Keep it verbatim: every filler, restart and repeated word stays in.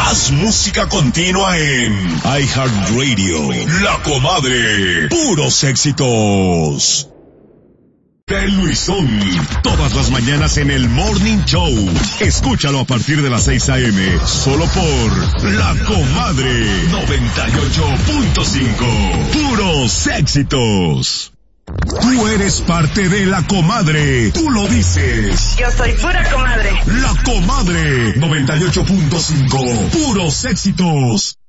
Más música continua en iHeartRadio. La Comadre. Puros éxitos. El Luisón. Todas las mañanas en el Morning Show. Escúchalo a partir de las seis a.m. Solo por La Comadre noventa y ocho punto cinco. Puros éxitos. Tú eres parte de La Comadre. Tú lo dices. Yo soy pura comadre. La Comadre noventa y ocho punto cinco. Puros éxitos.